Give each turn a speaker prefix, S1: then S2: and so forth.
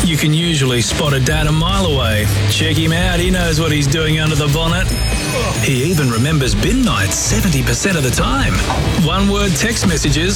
S1: You can usually spot a dad a mile away. Check him out, he knows what he's doing under the bonnet. He even remembers bin nights 70% of the time. One-word text messages